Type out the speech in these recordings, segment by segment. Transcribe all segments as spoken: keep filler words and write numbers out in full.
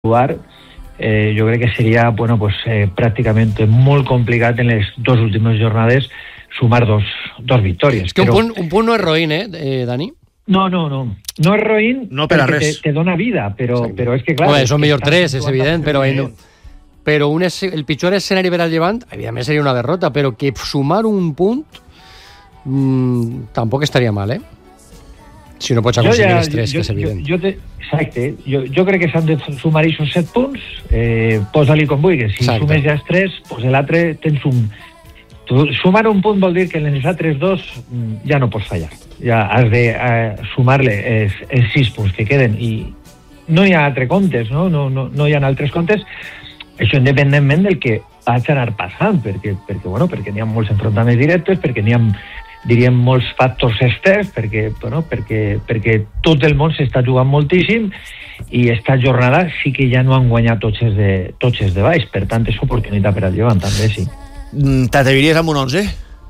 jugar, eh, jo crec que seria bueno, pues, eh, pràcticament molt complicat en les dues últimes jornades sumar dos, dos victòries. És que però... un, punt, un punt no és roïn, eh, eh Dani? No, no, no. No és roïn no per perquè te, te dona vida, però, però és que, clar... Home, són millor tres, és evident, però, en, però un es, el pitjor escenari per al Llevant, evidentment seria una derrota, però que sumar un punt mmm, tampoc estaria mal, eh? Si no pots aconseguir ja, els tres, jo, que és evident. Jo, jo te, exacte. Jo, jo crec que s'han de sumar aquests set punts, eh, posa-li com vulguis. Si exacte. Sumes ja els tres, pues l'altre tens un... Tu, sumar un punt vol dir que en els altres dos ja no pots fallar. Ja has de eh, sumar-le els, els sis punts que queden i no hi ha altres comptes, no? No, no, no hi ha altres comptes. Això independentment del que vaig anar passant, perquè, perquè, bueno, perquè n'hi ha molts enfrontaments directes, perquè n'hi ha diríem molts factors externs perquè, bueno, perquè, perquè tot el món s'està jugant moltíssim i esta jornada sí que ja no han guanyat tots els de, tots els de baix, per tant és oportunitat per al Llevant també, sí. T'atreviries amb un onze?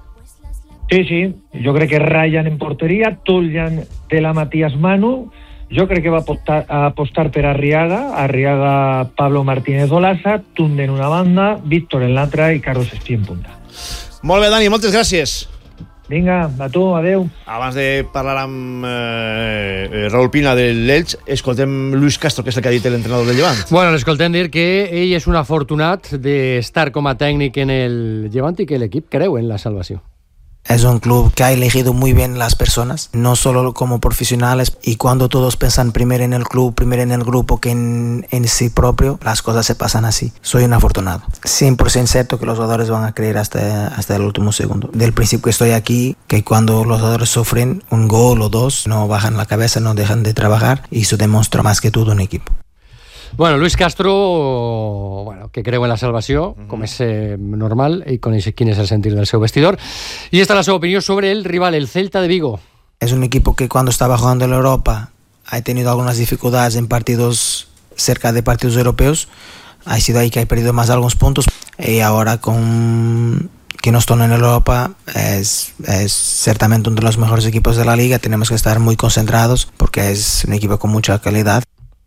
Sí, sí, jo crec que Ryan en porteria, Tullian té la Matías Manu, jo crec que va apostar, apostar per Arriaga, Arriaga Pablo Martínez Olaza, Tunde en una banda, Víctor en l'altra i Carlos Espí en punta. Molt bé, Dani, moltes gràcies. Vinga, a tu, adeu. Abans de parlar amb eh, Raúl Pina de l'Elx, escoltem Luis Castro, que és el que ha dit l'entrenador del Llevant. Bueno, l'escoltem dir que ell és un afortunat d'estar com a tècnic en el Llevant i que l'equip creu en la salvació. Es un club que ha elegido muy bien las personas, no solo como profesionales, y cuando todos piensan primero en el club, primero en el grupo que en, en sí propio, las cosas se pasan así. Soy un afortunado. cien por ciento cierto que los jugadores van a creer hasta, hasta el último segundo. Del principio que estoy aquí, que cuando los jugadores sufren un gol o dos, no bajan la cabeza, no dejan de trabajar, y eso demuestra más que todo un equipo. Bueno, Luis Castro, bueno, que creu en la salvació, uh-huh. com és eh, normal, i coneix quin és el sentir del seu vestidor. Y esta es la su opinión sobre el rival, el Celta de Vigo. Es un equipo que cuando estaba jugando en Europa ha tenido algunas dificultades en partidos cerca de partidos europeos. Ha sido ahí que ha perdido más algunos puntos. Y ahora con que no están en Europa es, es ciertamente uno de los mejores equipos de la liga. Tenemos que estar muy concentrados porque es un equipo con mucha calidad.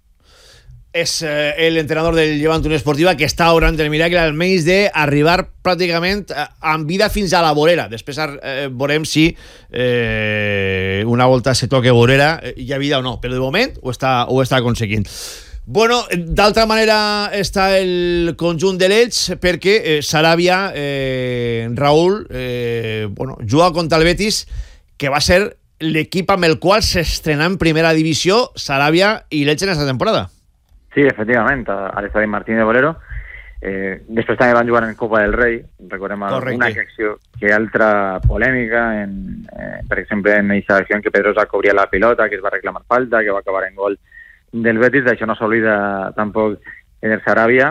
És eh, l'entrenador del Llevant Unió Esportiva que està orant el miracle almenys d'arribar pràcticament eh, amb vida fins a la vorera. Després eh, veurem si eh, una volta se toque vorera eh, hi ha vida o no, però de moment ho està, ho està aconseguint. Bueno, d'altra manera està el conjunt de l'Elx perquè eh, Sarabia, eh, Raúl, eh, bueno, juga contra el Betis, que va ser l'equip amb el qual s'estrenà en primera divisió Sarabia i l'Elx en aquesta temporada. Sí, efectivament, a l'estadi Martín de Bolero. Eh, després també van jugar en Copa del Rei, recordem una acció que altra polèmica, en, eh, per exemple, en aquesta acció en què Pedrosa cobria la pilota, que es va reclamar falta, que va acabar en gol del Betis, d'això no s'oblida tampoc el Sarabia,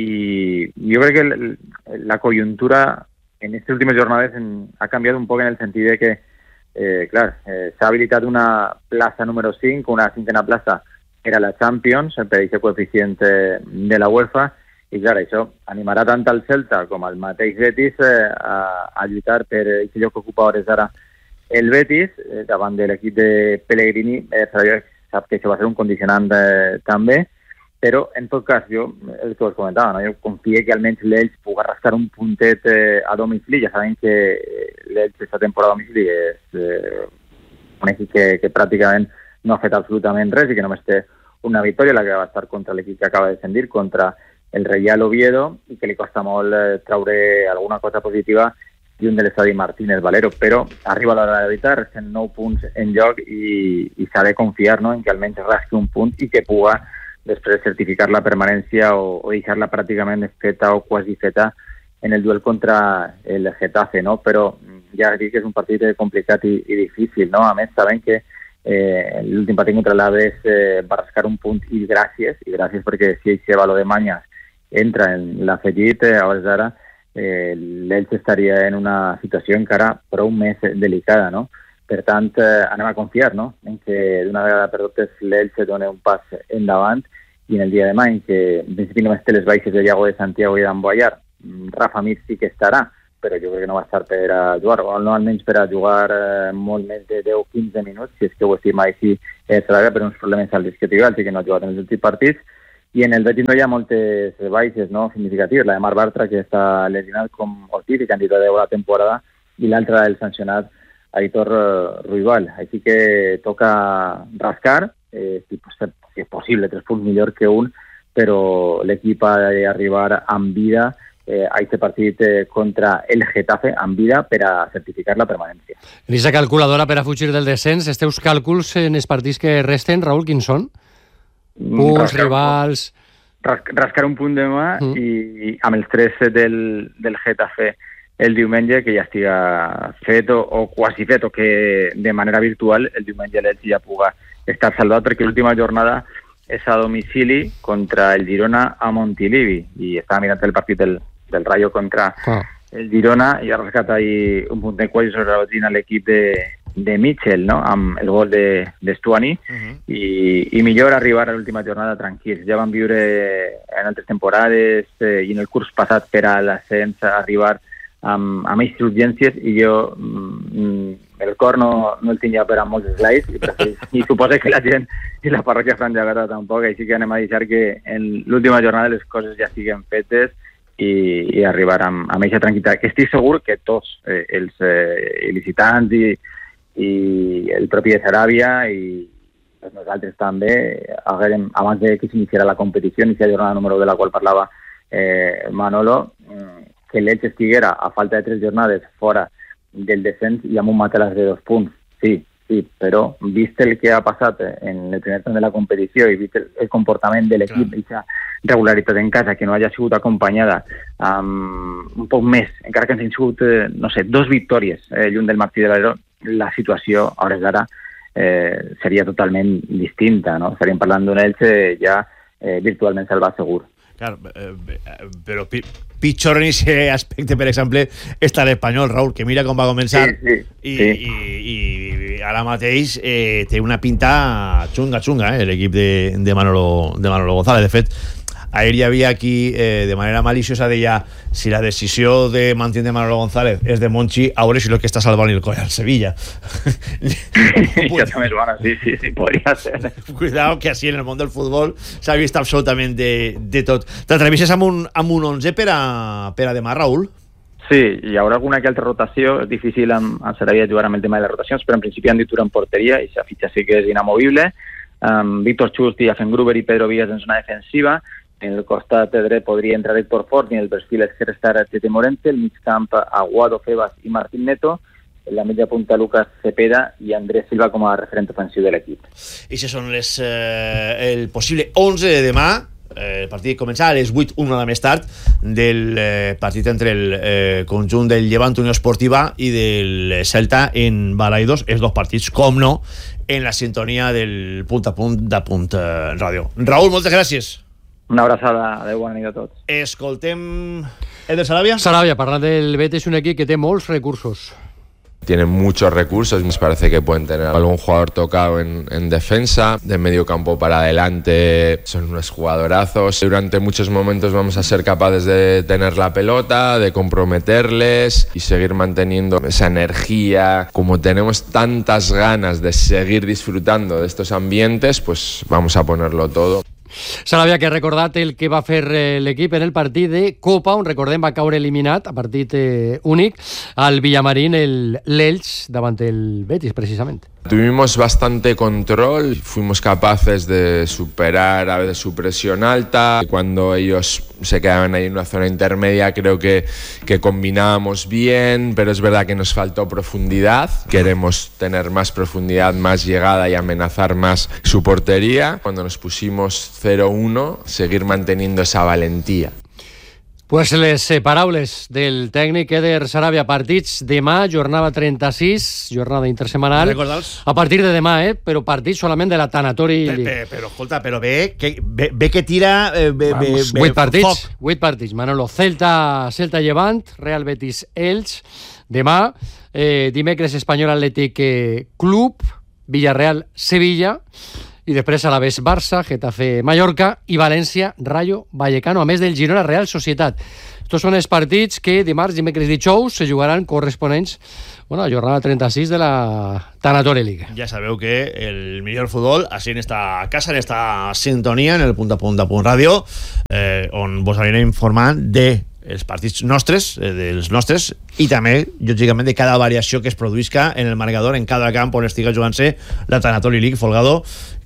i jo crec que la coyuntura en aquestes últimes jornades en, ha canviat un poc en el sentit de que, eh, clar, eh, s'ha habilitat una plaça número cinc, una cinquena plaça era la Champions, per aquest coeficient de la UEFA, i clar, això animarà tant al Celta com al mateix Betis eh, a, a lluitar per aquest lloc que ocupa hores ara el Betis, eh, davant de l'equip de Pellegrini. Eh, sap que això va ser un condicionant eh, també, però en tot cas, jo, el que us comentava, no? Jo confio que almenys l'Elx pugui rascar un puntet eh, a domicili. Ja sabem que l'Elx aquesta temporada a domicili és eh, un equip que, que pràcticament no ha fet absolutament res i que només té una victòria, la que va estar contra l'equip que acaba de descendir, contra el Real Oviedo, i que li costa molt eh, traure alguna cosa positiva i un de l'estadi Martínez Valero, però arriba l'hora de veritat, resten nou punts en joc i, i s'ha de confiar, no?, en que almenys rasqui un punt i que puga després certificar la permanència o, o deixar-la pràcticament feta o quasi feta en el duel contra el Getafe, no? Però ja dic que és un partit complicat i, i difícil, no? A més, sabem que Eh, l'últim partit contra l'Aves eh, va rascar un punt i gràcies, i gràcies perquè si aquest valor de Manyes entra en l'afegit, eh, a hores d'ara eh, l'Elx estaria en una situació encara prou més delicada, no? Per tant, eh, anem a confiar, no?, en que d'una vegada per totes l'Elx doni un pas endavant, i en el dia de demà, en que en principi només té les baixes de Iago de Santiago i d'Amboyar, Rafa Mir sí que estarà, però jo crec que no va estar per a jugar, o no almenys per a jugar eh, molt més de deu o quinze minuts, si és que ho estima així eh, Sarabia, per uns problemes al disquetigals i que no ha jugat en els últims partits, i en el Betis no hi ha moltes baixes, no, significatives. La de Marc Bartra, que està lesionat com Ortiz i candidat a la temporada, i l'altra del sancionat Aitor Ruibal. Així que toca rascar, eh, si, si és possible, tres punts millor que un, però l'equip ha d'arribar amb vida eh, a aquest partit eh, contra el Getafe, amb vida per a certificar la permanència. En aquesta calculadora per a fugir del descens, els teus càlculs en els partits que resten, Raül, quins són? Punts, rascar rivals... Ras, rascar un punt demà mm. i, i amb els tres del, del Getafe el diumenge, que ja estiga fet o, o quasi fet, o que de manera virtual el diumenge l'Elx ja puga estar salvat, perquè l'última jornada és a domicili contra el Girona a Montilivi, i estava mirant el partit del, del Rayo contra ah. el Girona, i ha rascat ahí un punt de quasi sobre la l'equip de, de Mitchell, no?, amb el gol de, de Stuani, uh-huh. i, i millor arribar a l'última jornada tranquils. Ja van viure en altres temporades eh, i en el curs passat per a l'ascens arribar amb, amb aquestes urgències, i jo mm, el cor no, no el tinc ja per a molts slides, i, i suposo que la gent i la parròquia franjagata tampoc, així que anem a deixar que en l'última jornada les coses ja siguin fetes i, i arribar amb, amb aquesta tranquil·litat, que estic segur que tots eh, els eh, il·licitants i, i el propi de Saràbia i nosaltres també haguérem, abans de que s'iniciara la competició, iniciar la jornada número de la qual parlava eh, Manolo, que l'Elx estiguera a falta de tres jornades fora del descens i amb un matalàs de dos punts. Sí, sí, però vist el que ha passat en el primer temps de la competició i vist el, el comportament de l'equip, aquesta regularitat en casa, que no hagi sigut acompanyada amb un poc més, encara que han sigut, eh, no sé, dos victòries eh, lluny del Martí de Valero, la situació, a hores d'ara, eh, seria totalment distinta, no? Estaríem parlant d'un Elx eh, ja eh, virtualment salvat segur. Claro, eh, però pi, pitjor en aquest aspecte, per exemple, està l'Espanyol, Raúl, que mira com va començar sí, sí, i, sí. I, i ara mateix eh, té una pinta xunga, xunga, eh, l'equip de, de, Manolo, de Manolo González. De fet, ahir hi havia aquí, eh, de manera maliciosa, deia, si la decisió de mantenir Manolo González és de Monchi, a veure si és el que està salvant el coll al Sevilla. Ja també és bona, sí, sí, sí, podria ser. Cuidado, que així en el món del futbol s'ha vist absolutament de, de tot. T'atreveixes amb un, amb un onze per a, per a demà, Raúl? Sí, hi haurà alguna que altra rotació. És difícil amb, amb Saràbia jugar amb el tema de les rotacions, però en principi han dit en porteria, i la fitxa sí que és inamovible. Um, Víctor Chust i Afengruber i Pedro Villas en zona defensiva. En el costat dret podria entrar Héctor Fort, i en el perfil és que restarà Tete Morente, el mig camp Aguado, Febas i Martín Neto, en la mitja punta Lucas Cepeda i Andrés Silva com a referent ofensiu de l'equip. I això són les, eh, el possible onze de demà. Eh, el partit començarà a les vuit, una hora més tard, del eh, partit entre el eh, conjunt del Llevant Unió Esportiva i del Celta en Balaidos. Els dos partits, com no, en la sintonia del punt a punt de Punt eh, Ràdio. Raúl, moltes gràcies. Una abraçada, adeu, bona nit a tots. Escoltem Eder Saràbia. Saràbia, parlant del Betis, és un equip que té molts recursos. Tienen muchos recursos, nos parece que pueden tener algún jugador tocado en, en defensa, de medio campo para adelante son unos jugadorazos. Durante muchos momentos vamos a ser capaces de tener la pelota, de comprometerles y seguir manteniendo esa energía. Como tenemos tantas ganas de seguir disfrutando de estos ambientes, pues vamos a ponerlo todo. Saràbia, que ha recordat el que va fer l'equip en el partit de Copa, on recordem va caure eliminat a partit eh, únic al Villamarín, l'Elx davant el Betis, precisament. Tuvimos bastante control, fuimos capaces de superar a veces su presión alta. Cuando ellos se quedaban ahí en una zona intermedia, creo que, que combinábamos bien, pero es verdad que nos faltó profundidad. Queremos tener más profundidad, más llegada y amenazar más su portería. Cuando nos pusimos cero uno, seguir manteniendo esa valentía. Pues les paraules del tècnic Eder Saràbia. Partits demà, jornada trenta-sis, jornada intersemanal. A partir de demà, eh? Però partits solament de la Tanatori. Però, però escolta, però ve que, ve, ve que tira... Eh, ve, Vamos, ve, vuit partits, vuit partits. Manolo, Celta, Celta Llevant, Real Betis Elx. Demà, eh, dimecres Espanyol Atlètic eh, Club, Villarreal Sevilla. i després a la vez Barça, Getafe, Mallorca i València, Rayo Vallecano, a més del Girona Real Societat. Estos són els partits que dimarts, dimecres i dijous se jugaran corresponents, bueno, a la jornada trenta-sis de la Tanatore League. Ja sabeu que el millor futbol així en esta casa, en esta sintonia, en el punt a punt a punt ràdio, eh, on vos anirem informant de els partits nostres, eh, dels nostres, i també, lògicament, de cada variació que es produïsca en el marcador, en cada camp on estiga jugant-se la Tanatore League, Folgado,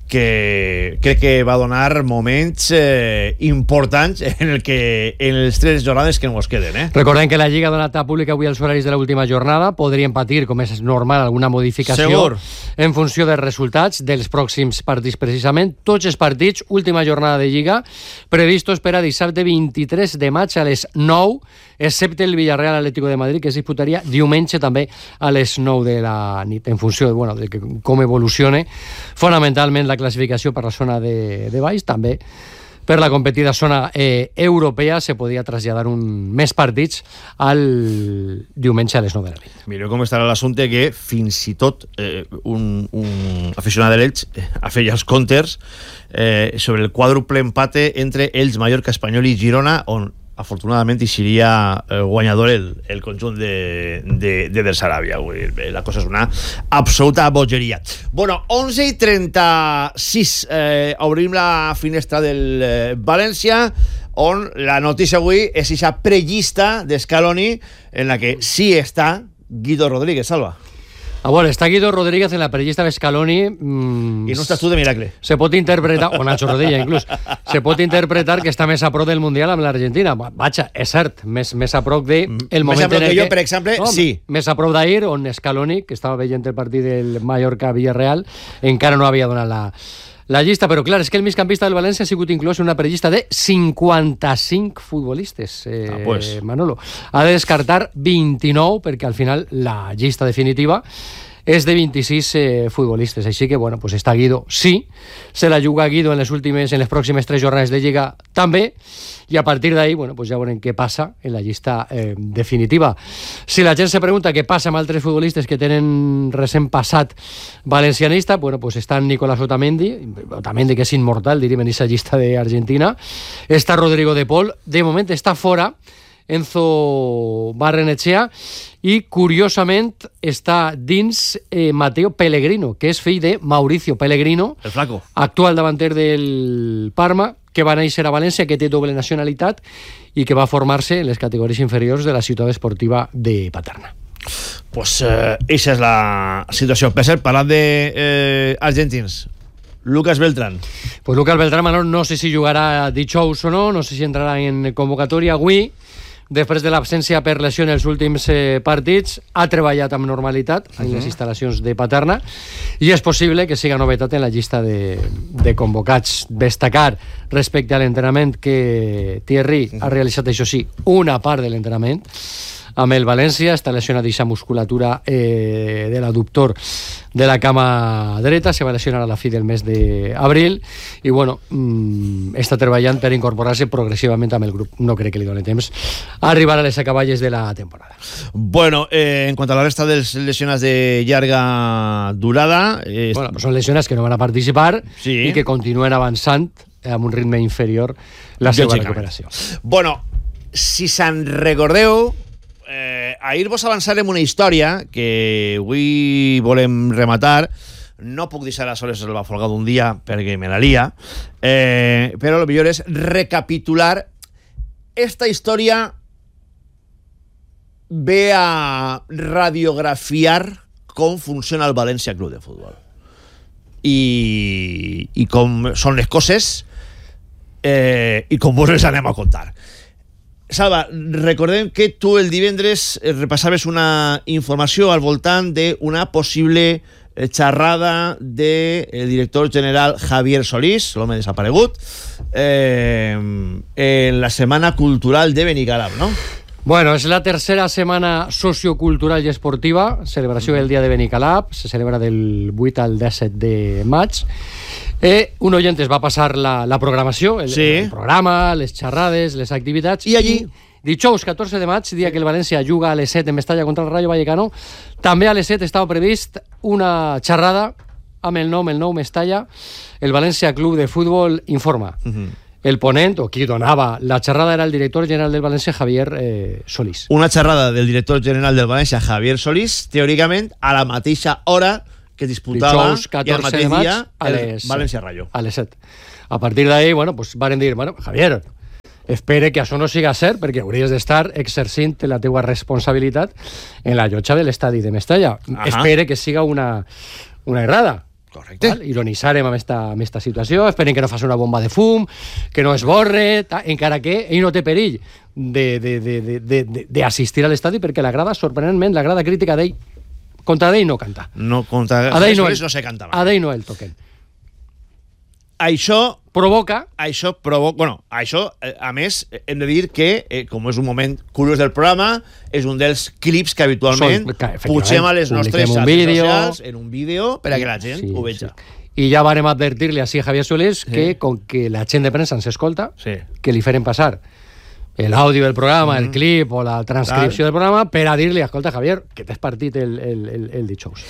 que crec que va donar moments eh, importants en el que en les tres jornades que ens queden. Eh? Recordem que la Lliga ha donat a pública avui els horaris de l'última jornada. Podrien patir, com és normal, alguna modificació Segur. en funció dels resultats dels pròxims partits, precisament. Tots els partits, última jornada de Lliga, previstos per a dissabte vint-i-tres de maig a les nou, excepte el Villarreal Atlético de Madrid, que es disputaria diumenge també a les nou de la nit, en funció de, bueno, de que, com evolucione fonamentalment la classificació per la zona de, de baix. També per la competida zona eh, europea se podia traslladar un més partits al diumenge a les nou de la nit. Mireu com estarà l'assumpte, que fins i tot eh, un, un aficionat de l'Elx eh, ha fet els comptes eh, sobre el quàdruple empate entre Elx, Mallorca, Espanyol i Girona, on afortunadament hi seria eh, guanyador el, el conjunt de, de, de del Saràbia. La cosa és una absoluta bogeria. Bueno, onze i trenta-sis, eh, obrim la finestra del eh, València, on la notícia avui és aquesta prellista d'Scaloni, en la que sí està Guido Rodríguez. Salva. Ah, bueno, està Guido Rodríguez en la periodista de Scaloni. Mmm, I no estàs tu de miracle. Se pot interpretar, o Nacho Rodilla inclús, se pot interpretar que està més a prop del Mundial amb l'Argentina. Vaja, és cert, més, més a prop de el moment més a prop en el que jo, que, per exemple, no, sí. Més a prop d'ahir, on Scaloni, que estava veient el partit del Mallorca-Villarreal, encara no havia donat la, la llista, però clar, és que el migcampista del València ha sigut inclòs en una prellista de cinquanta-cinc futbolistes, eh, ah, pues. Manolo. Ha de descartar vint-i-nou, perquè al final la llista definitiva és de vint-i-sis eh, futbolistes, així que, bueno, pues està Guido, sí, se la juga Guido en les últimes, en les pròximes tres jornades de Lliga també, i a partir d'ahí, bueno, pues ja veurem què passa en la llista eh, definitiva. Si la gent se pregunta què passa amb altres futbolistes que tenen recent passat valencianista, bueno, pues estan Nicolás Otamendi, Otamendi que és immortal, diríem, en aquesta llista d'Argentina, està Rodrigo de Paul, de moment està fora Enzo Barrenechea, i curiosament està dins eh, Matteo Pellegrino, que és fill de Mauricio Pellegrino, el flaco, actual davanter del Parma, que va néixer a València, que té doble nacionalitat i que va formar-se en les categories inferiors de la ciutat esportiva de Paterna. Pues eh, eixa és la situació. Per cert, parlant de eh, argentins, Lucas Beltrán. Pues Lucas Beltrán, Manol, no sé si jugarà dijous o no, no sé si entrarà en convocatòria avui. Després de l'absència per lesió en els últims eh, partits, ha treballat amb normalitat en uh-huh. les instal·lacions de Paterna, i és possible que siga novetat en la llista de, de convocats. Destacar respecte a l'entrenament que Thierry uh-huh. ha realitzat, això sí, una part de l'entrenament amb el València, està lesionat d'aquesta musculatura eh, de l'adductor de la cama dreta, se va lesionar a la fi del mes d'abril, i bueno, mmm, està treballant per incorporar-se progressivament amb el grup. No crec que li doni temps a arribar a les acaballes de la temporada. Bueno, eh, en quant a la resta dels lesionats de llarga durada... Eh, bueno, pues són lesionats que no van a participar, sí. i que continuen avançant amb un ritme inferior la seva recuperació. Bueno, si se'n recordeu... Eh, ahir vos avançarem una història que avui volem rematar. No puc deixar a soles el Bafolgà d'un dia perquè me la lia, eh, però el millor és recapitular esta història. Ve a radiografiar com funciona el València Club de Futbol i, i com són les coses, eh, i com vos les anem a contar. Salva, recordem que tu el divendres repassaves una informació al voltant d'una possible xerrada del director general Javier Solís, l'home desaparegut, eh, en la Setmana Cultural de Benicalap, ¿no? Bueno, és la tercera setmana sociocultural i esportiva, celebració del dia de Benicalap, se celebra del vuit al disset de maig. Eh, un oient es va passar la, la programació, el, sí. el programa, les xerrades, les activitats, i allí, dijous catorze de maig, dia que el València juga a les set en Mestalla contra el Rayo Vallecano, també a les set estava previst una xerrada amb el nom, el nou Mestalla, el València Club de Futbol informa. Uh-huh. El ponent, o qui donava la xerrada, era el director general del València, Javier eh, Solís. Una xerrada del director general del València, Javier Solís, teòricament a la mateixa hora que disputava Dijous, i el mateix de dia a el les, València Rayo. A les set. A partir d'ahí, bueno, pues varen dir, bueno, Javier, espere que això no siga cert, perquè hauries d'estar exercint la teua responsabilitat en la llotja de l'estadi de Mestalla. Ahà. Espere que siga una, una errada. Correcte. Val? Ironitzarem amb esta, amb esta situació, esperen que no faci una bomba de fum, que no es borre, ta, encara que ell no té perill d'assistir a l'estadi, perquè la grada, sorprenentment, la grada crítica d'ell, contra d'ell no canta. No, contra d'ell no, no se canta. A d'ell no el toquen. Això provoca... Això provoca... Bueno, això, a més, hem de dir que, eh, com és un moment curiós del programa, és un dels clips que habitualment pugem a les nostres xarxes socials en un vídeo per a que la gent sí, ho veja. Sí. I ja vàrem advertir-li així a Javier Solís sí. que, com que la gent de premsa ens escolta, sí. que li farem passar l'àudio del programa, mm-hmm. el clip o la transcripció Clar. del programa per a dir-li, escolta, Javier, que t'has partit el, el, el, el dijous.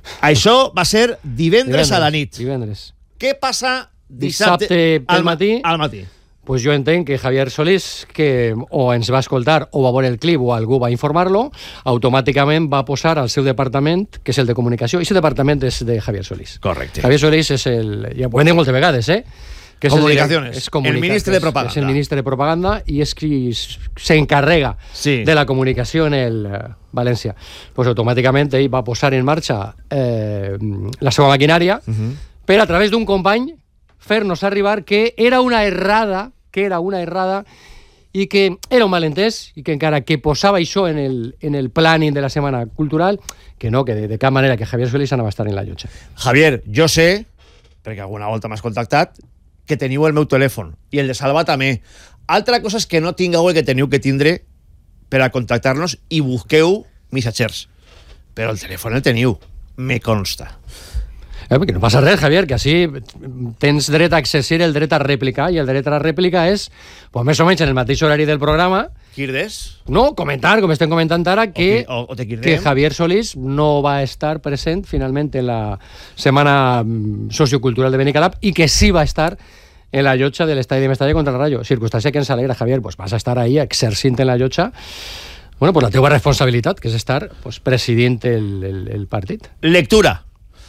Això va ser divendres, divendres a la nit. Divendres. Què passa dissabte, dissabte al matí? Al matí. Pues jo entenc que Javier Solís, que o ens va escoltar o va veure el clip o algú va informar-lo, automàticament va posar al seu departament, que és el de comunicació, i aquest departament és de Javier Solís. Correcte. Javier Solís és el... Ja ho hem dit moltes vegades, eh? Que és Comunicaciones. El, és comunica, el ministre de propaganda. És el ministre de propaganda i és qui s'encarrega sí. de la comunicació en el uh, València. Pues automàticament ell va posar en marxa eh, la seva maquinària uh-huh. per a través d'un company fer-nos arribar que era una errada que era una errada i que era un malentès i que encara que posava això en el, en el planning de la Setmana Cultural, que no, que de, de cap manera que Javier Solís anava a estar en la llotja. Javier, jo sé, perquè alguna volta m'has contactat, que teniu el meu telèfon i el de Salva també. Altra cosa és que no tingueu el que teniu que tindre per a contactar-nos i busqueu missatgers. Però el telèfon el teniu, me consta. Eh, perquè no passa res, Javier, que així tens dret a exercir el dret a replicar, i el dret a la rèplica és, pues, més o menys en el mateix horari del programa, Quirdes? No, comentar, com estem comentant ara, que, o, o, o que Javier Solís no va estar present finalment en la Setmana Sociocultural de Benicalap i que sí va estar en la llotja de l'estadi de Mestalla contra el Rayo. Circumstància que ens alegra, Javier, pues vas a estar ahí exercint en la llotja, bueno, pues la teva responsabilitat, que és estar pues, presidint el, el, el partit. Lectura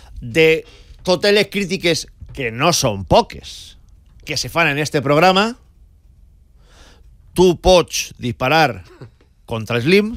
de totes les crítiques, que no són poques, que se fan en este programa. Tu pots disparar contra Slim,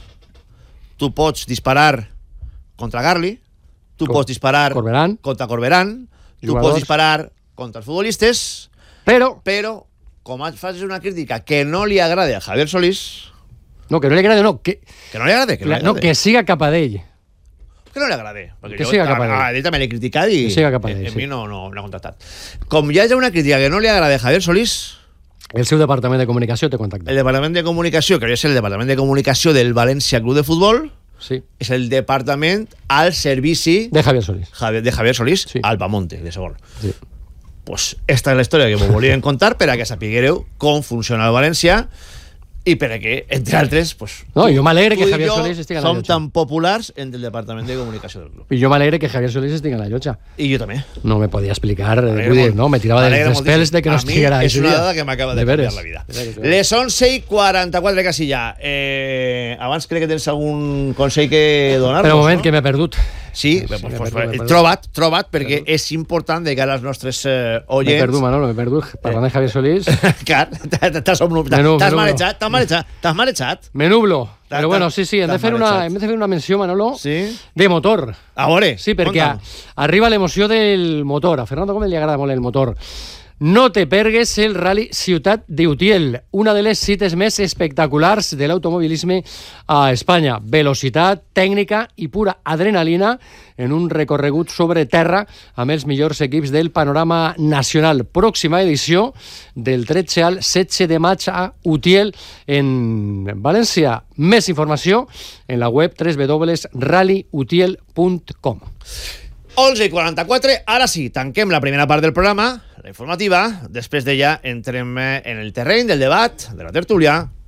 tu pots disparar contra Garli, tu Cor pots disparar Corberán. contra Corberán, tu Jugadors. pots disparar contra els futbolistes, però, però com fas una crítica que no li agrada a Javier Solís... No, que no li agrada, no, que... Que no li agrada, que no li agrada. No, que siga cap a d'ell. Que no li agrada. Que siga cap a d'ell. A ell també l'he criticat i que siga cap a d'ell, en sí. mi no, no, no ha contactat. Com hi ha una crítica que no li agrada a Javier Solís... El seu departament de comunicació té contacte. El departament de comunicació, que hauria de ser el departament de comunicació del València Club de Futbol, sí. és el departament al servici... De Javier Solís. Javier, de Javier Solís, sí. al Bamonte, de segon. Sí. Pues esta és la història que m'ho volien contar per a que sapiguereu com funciona el València i per a que, entre altres, pues, no, jo m'alegre que Javier Solís estigui a la llotja. Som tan populars entre el departament de comunicació del club. I jo m'alegre que Javier Solís estigui a la llotja. I jo també. No me podia explicar, vull dir, no, me tirava dels pèls de que no estiguera. És una dada que m'acaba de, de canviar la vida. De veres, de veres. Les onze i quaranta-quatre, quasi ja. Eh, abans crec que tens algun consell que donar-nos, però un moment, no? que m'he perdut. Sí, sí, pues, pues, perdut, trobat, trobat, perquè és important de cara als nostres eh, oients. M'he perdut, Manolo, m'he perdut. Parlant de Javier Solís... Clar, t'has marejat, t'has marejat, t'has marejat. Me nublo. Però bueno, sí, sí, hem de fer una, hem de fer una menció, Manolo, sí? de motor. A veure, sí, perquè a, arriba l'emoció del motor. A Fernando Gómez li agrada molt el motor. No te pergues el Rally Ciutat d'Utiel, una de les cites més espectaculars de l'automobilisme a Espanya. Velocitat, tècnica i pura adrenalina en un recorregut sobre terra amb els millors equips del panorama nacional. Pròxima edició del tretze al setze de maig a Utiel, en València. Més informació en la web w w w punt rally utiel punt com. onze i quaranta-quatre, ara sí, tanquem la primera part del programa, la informativa, després d'ella entrem en el terreny del debat, de la tertúlia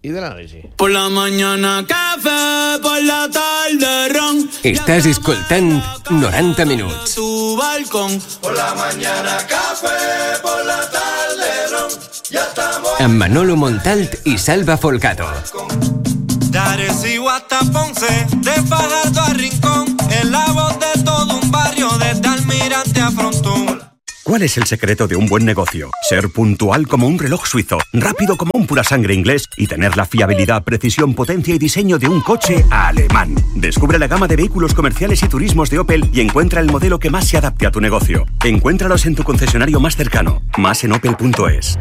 y del análisis. Por la mañana café, por la tarde ron. Estàs escoltant noranta minuts. Tu balcón. Por la mañana café, por la tarde ron. Ya estamos. Amb Manolo Montalt i Salva Folgado. De Arecibo hasta Ponce, de Fajardo a Rincón, en la voz de todo un barrio, desde Almirante a Frontón. ¿Cuál es el secreto de un buen negocio? Ser puntual como un reloj suizo, rápido como un pura sangre inglés y tener la fiabilidad, precisión, potencia y diseño de un coche alemán. Descubre la gama de vehículos comerciales y turismos de Opel y encuentra el modelo que más se adapte a tu negocio. Encuéntralos en tu concesionario más cercano. Más en opel punto es.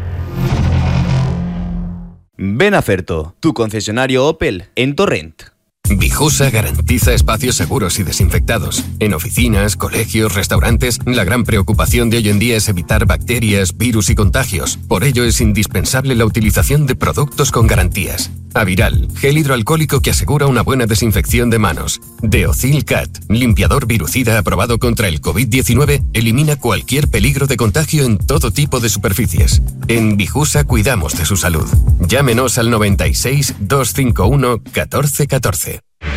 Ven a Ferto, tu concesionario Opel en Torrent. Vijusa garantiza espacios seguros y desinfectados. En oficinas, colegios, restaurantes, la gran preocupación de hoy en día es evitar bacterias, virus y contagios. Por ello es indispensable la utilización de productos con garantías. Aviral, gel hidroalcohólico que asegura una buena desinfección de manos. Deocil Cat, limpiador virucida aprobado contra el covid diecinueve, elimina cualquier peligro de contagio en todo tipo de superficies. En Vijusa cuidamos de su salud. Llámenos al noventa y seis, doscientos cincuenta y uno, catorce catorce.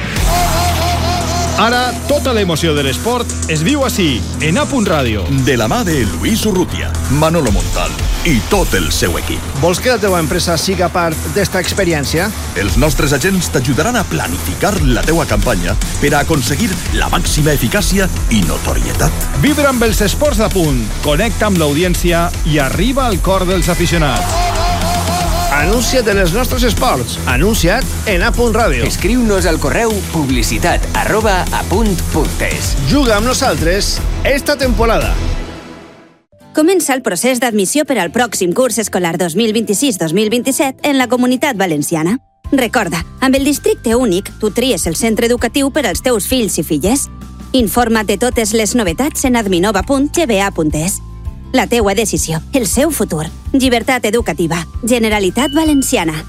Ara, tota l'emoció de l'esport es viu així, en A Punt Ràdio. De la mà de Luis Urrutia, Manolo Montal i tot el seu equip. Vols que la teva empresa siga part d'esta experiència? Els nostres agents t'ajudaran a planificar la teua campanya per a aconseguir la màxima eficàcia i notorietat. Vibra amb els esports d'A Punt, connecta amb l'audiència i arriba al cor dels aficionats. Anuncia't en els nostres esports. Anuncia't en A Punt Ràdio. Escriu-nos al correu publicitat arroba apunt.es. Juga amb nosaltres esta temporada. Comença el procés d'admissió per al pròxim curs escolar dos mil vint-i-sis dos mil vint-i-set en la Comunitat Valenciana. Recorda, amb el districte únic, tu tries el centre educatiu per als teus fills i filles. Informa't de totes les novetats en adminova punt g b a punt es. La teua decisió, el seu futur. Llibertat educativa. Generalitat Valenciana.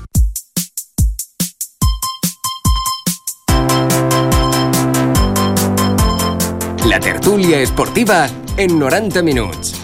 La tertúlia esportiva en noranta minuts.